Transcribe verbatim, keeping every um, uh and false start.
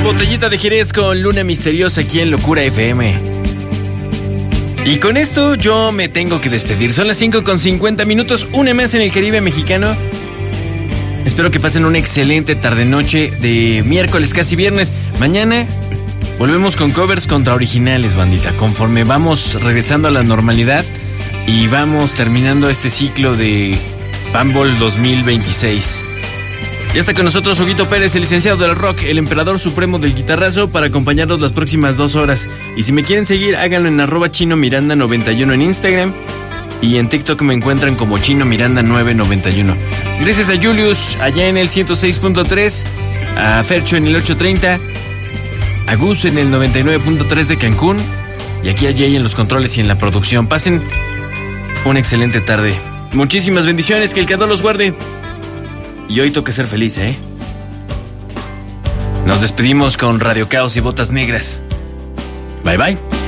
Botellita de Jerez con Luna Misteriosa aquí en Locura F M. Y con esto yo me tengo que despedir. Son las cinco con cincuenta minutos, una más en el Caribe mexicano. Espero que pasen una excelente tarde-noche de miércoles, casi viernes. Mañana volvemos con covers contra originales, bandita. Conforme vamos regresando a la normalidad y vamos terminando este ciclo de Bumble dos mil veintiséis. Ya está con nosotros Huguito Pérez, el licenciado del rock, el emperador supremo del guitarrazo, para acompañarnos las próximas dos horas. Y si me quieren seguir, háganlo en arroba Chino Miranda noventa y uno en Instagram. Y en TikTok me encuentran como Chino Miranda nueve noventa y uno. Gracias a Julius allá en el ciento seis punto tres, a Fercho en el ochocientos treinta, a Gus en el noventa y nueve punto tres de Cancún, y aquí a Jay en los controles y en la producción. Pasen una excelente tarde. Muchísimas bendiciones, que el Creador los guarde. Y hoy toca ser feliz, ¿eh? Nos despedimos con Radio Caos y Botas Negras. Bye, bye.